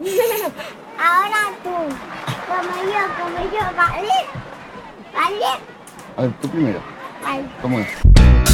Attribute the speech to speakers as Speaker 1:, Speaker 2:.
Speaker 1: Ahora tú. Como yo, ¿vale? ¿Vale?
Speaker 2: A ver, tú primero.
Speaker 1: Vale.
Speaker 2: ¿Cómo es?